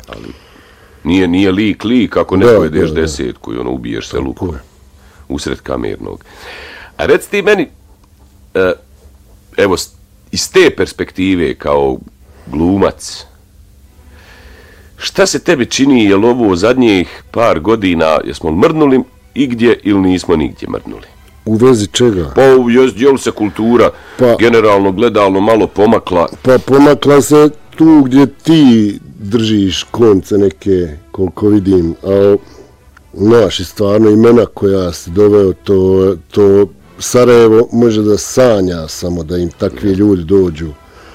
ali nije lik ako ne pojedeš desetku i ubiješ se lukom usred kamernog. A reci ti meni, evo, iz te perspektive kao glumac, šta se tebi čini, je li ovo zadnjih par godina, jesmo li mrnuli igdje ili nismo nigdje mrnuli? U vezi čega? Pa je li se kultura generalno, gledalno malo pomakla? Pa pomakla se tu gdje ti držiš konce neke, koliko vidim, a naši stvarno imena koja si doveo, to Sarajevo može da sanja samo da im takvi ljudi dođu.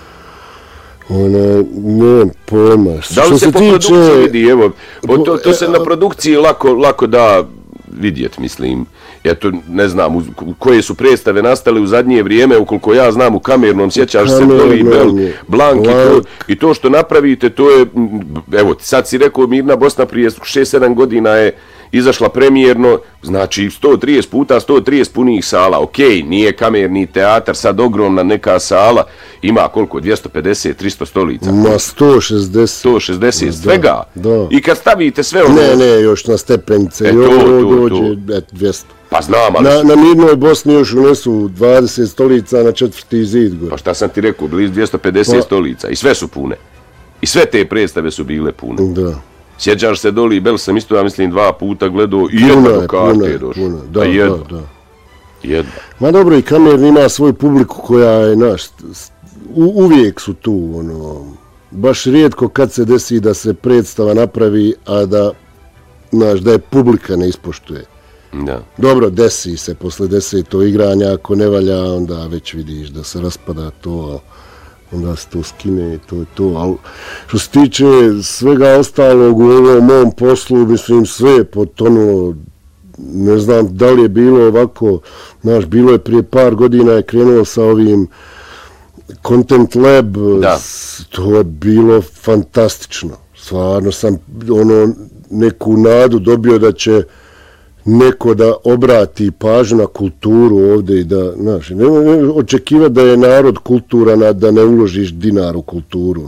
Nemam pojma. Da li se po produkciji vidi, evo, to se na produkciji lako da vidjeti, mislim. Ja to ne znam, koje su predstave nastale u zadnje vrijeme, ukoliko ja znam u kamernom, sjećaš se Doli, Blank i to što napravite, to je, evo, sad si rekao Mirna Bosna prije 6-7 godina je izašla premijerno, znači 130 puta 130 punih sala, okej, nije kamerni teatar, sad ogromna neka sala, ima koliko, 250-300 stolica? Ma 160. Svega? Da. I kad stavite sve ono... Ne, još na stepenice, dođe 200. Pa znam, ali... Na Mirnoj Bosni još unesu 20 stolica na četvrti zid gore. Pa šta sam ti rekao, blizu 250 stolica i sve su pune. I sve te predstave su bile pune. Da. Sjećaš se Doli i Bel, sam isto, ja mislim, 2 puta gledao i jedno do karte je došlo. Da. Jedno. Ma dobro, i kamerni ima svoju publiku koja je, uvijek su tu, baš rijetko kad se desi da se predstava napravi, a da je publika ne ispoštuje. Da. Dobro, desi se posle 10. igranja, ako ne valja, onda već vidiš da se raspada to, onda se to skine i to je to. Ali što se tiče svega ostalog u ovom mom poslu, mislim, sve je potonulo. Ne znam da li je bilo ovako, bilo je prije par godina je krenuo sa ovim Content Lab, to je bilo fantastično. Stvarno sam neku nadu dobio da će neko da obrati pažnju na kulturu ovdje i da, ne očekivati da je narod kulturan, da ne uložiš dinar u kulturu.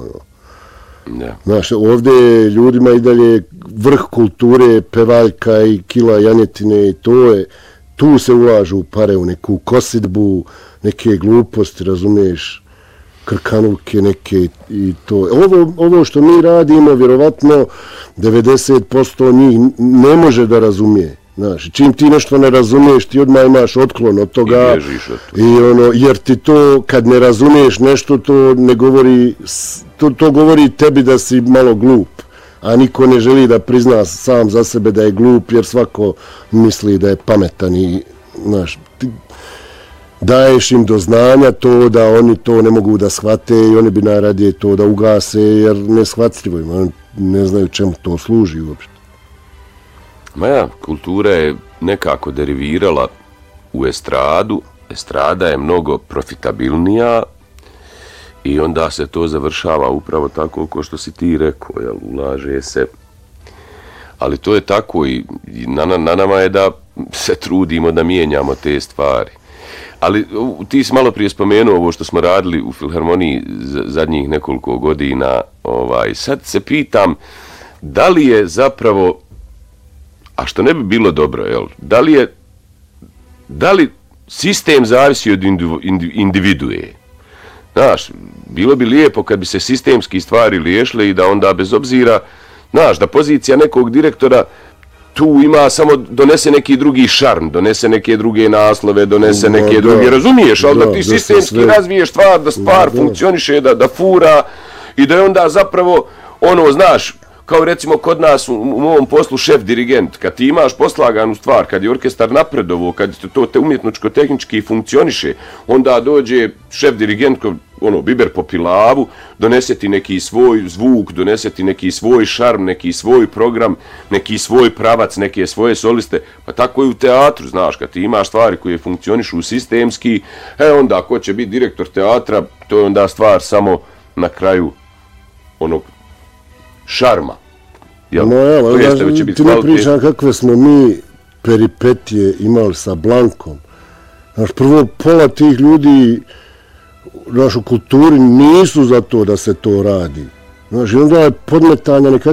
Ovdje je ljudima i dalje vrh kulture, pevaljka i kila janjetine i tu se ulažu pare u neku kosidbu, neke gluposti, razumiješ, krkanulke neke i to. Ovo što mi radimo, vjerovatno 90% njih ne može da razumije. Čim ti nešto ne razumiješ, ti odmah imaš otklon od toga. Jer ti to, kad ne razumiješ nešto, to ne govori, to govori tebi da si malo glup. A niko ne želi da prizna sam za sebe da je glup, jer svako misli da je pametan i, daješ im do znanja to da oni to ne mogu da shvate i oni bi najradije to da ugase, jer neshvatljivo im, ne znaju čemu to služi uopšte. Kultura je nekako derivirala u estradu, estrada je mnogo profitabilnija i onda se to završava upravo tako kao što si ti rekao, ulaže se. Ali to je tako i na nama je da se trudimo da mijenjamo te stvari. Ali ti si malo prije spomenuo ovo što smo radili u Filharmoniji zadnjih nekoliko godina. Sad se pitam da li je zapravo, a što ne bi bilo dobro, da li sistem zavisi od individue? Bilo bi lijepo kad bi se sistemski stvari riješile i da onda bez obzira, da pozicija nekog direktora tu ima samo donese neki drugi šarm, donese neke druge naslove, donese neke druge, razumiješ, ali da ti sistemski razviješ stvar, da stvar funkcioniše, da fura i da je onda zapravo, kao recimo kod nas u mom poslu šef dirigent, kad ti imaš poslaganu stvar, kad je orkestar napredovo, kad to te umjetničko-tehnički funkcioniše, onda dođe šef dirigent, biber po pilavu, donese ti neki svoj zvuk, donese ti neki svoj šarm, neki svoj program, neki svoj pravac, neke svoje soliste, pa tako i u teatru, kad ti imaš stvari koje funkcionišu sistemski, onda ko će biti direktor teatra, to je onda stvar samo na kraju onog šarma. Ti ne pričam kakve smo mi peripetije imali sa Blankom. Prvo, pola tih ljudi u kulturi nisu za to da se to radi. Onda je podmetanja